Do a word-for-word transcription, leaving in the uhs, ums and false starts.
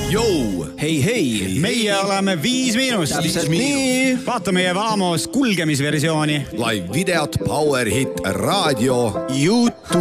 Jou! Hei, hei, meie oleme Viis Miinust. Täpselt nii. Vaata meie Vamos kulgemisversiooni. Live videot, Power Hit, raadio, YouTube.